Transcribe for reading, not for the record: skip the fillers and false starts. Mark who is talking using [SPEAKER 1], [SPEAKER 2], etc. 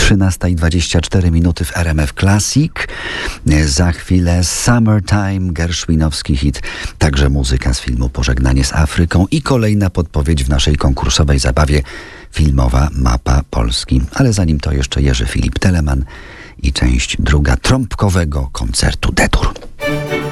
[SPEAKER 1] 13:24 w RMF Classic. Za chwilę Summertime, gershwinowski hit, także muzyka z filmu Pożegnanie z Afryką i kolejna podpowiedź w naszej konkursowej zabawie filmowa Mapa Polski. Ale zanim to jeszcze Jerzy Filip Telemann i część druga trąbkowego koncertu D-dur.